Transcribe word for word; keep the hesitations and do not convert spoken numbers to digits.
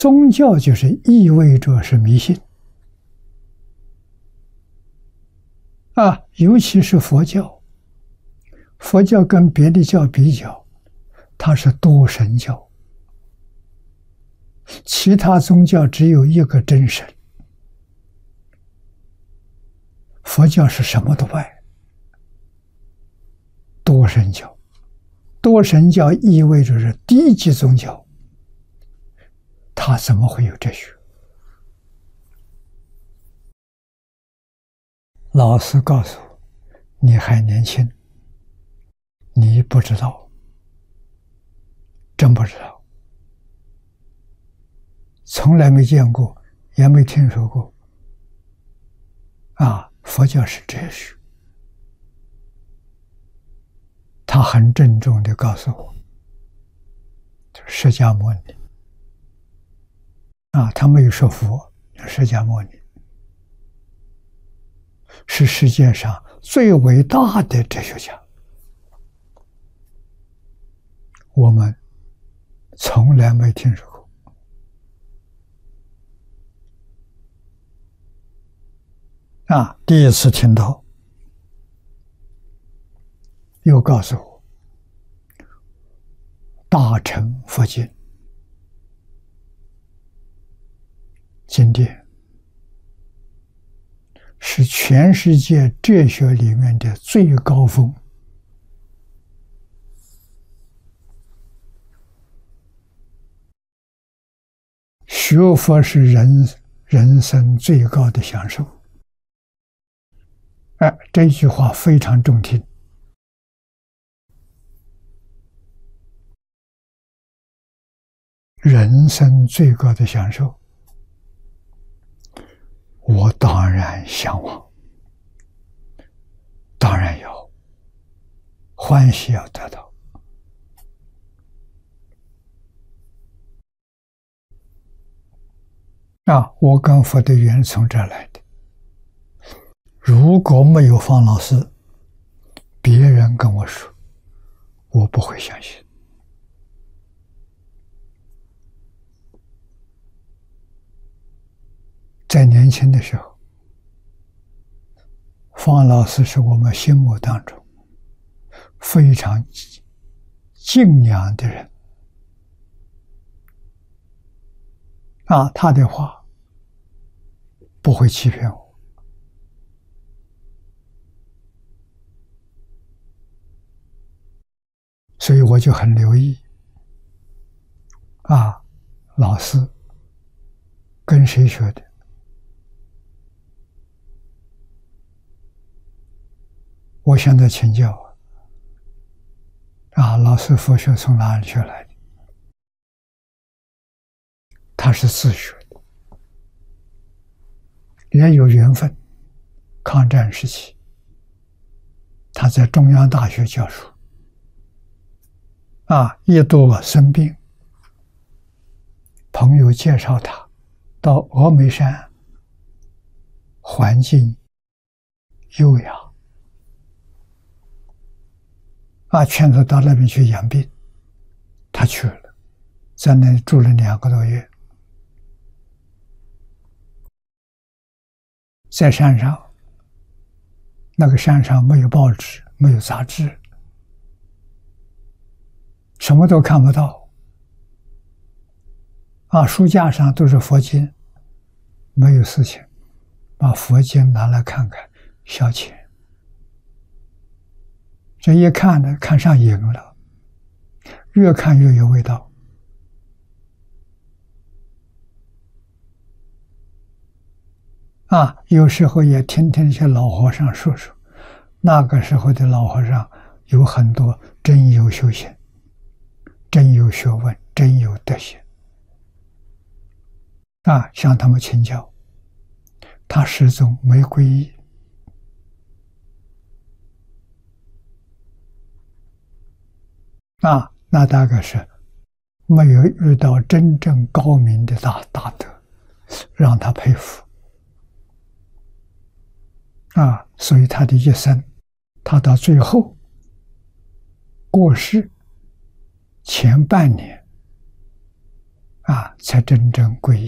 宗教就是意味着是迷信啊，尤其是佛教。佛教跟别的教比较，它是多神教，其他宗教只有一个真神，佛教是什么都拜。多神教，多神教意味着是低级宗教，它怎么会有哲学？老师告诉我，你还年轻，你不知道，真不知道，从来没见过，也没听说过。啊，佛教是哲学。他很郑重地告诉我，释迦牟尼啊，他没有说佛，释迦牟尼是世界上最伟大的哲学家。我们从来没听说过啊，第一次听到，又告诉我，大乘佛经经典是全世界哲学里面的最高峰，学佛是人人生最高的享受。哎，这句话非常中听。人生最高的享受，我当然向往，当然要欢喜要得到。啊，我跟佛的缘从这儿来的。如果没有方老师，别人跟我说，我不会相信。在年轻的时候，方老师是我们心目当中非常敬仰的人啊，他的话不会欺骗我。所以我就很留意啊，老师跟谁学的？我向他请教啊，老师佛学从哪里学来的？他是自学的，也有缘分。抗战时期，他在中央大学教书，啊，一度生病，朋友介绍他到峨眉山，环境优雅。啊，劝他到那边去养病，他去了，在那里住了两个多月。在山上，那个山上没有报纸，没有杂志，什么都看不到。啊，书架上都是佛经，没有事情，把佛经拿来看看，消遣。这一看呢，看上瘾了，越看越有味道。啊，有时候也听听这些老和尚说说，那个时候的老和尚有很多真有修行，真有学问，真有德行。啊，向他们请教，他始终没皈依。啊，那大概是没有遇到真正高明的大大德，让他佩服。啊，所以他的一生，他到最后过世前半年， 啊，才真正皈依。